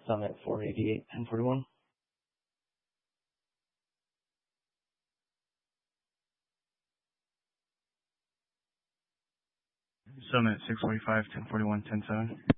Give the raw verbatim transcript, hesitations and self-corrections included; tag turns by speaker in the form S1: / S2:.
S1: Summit four eighty-eight, ten forty-one.
S2: Summit six forty-five, ten forty-one, ten seven.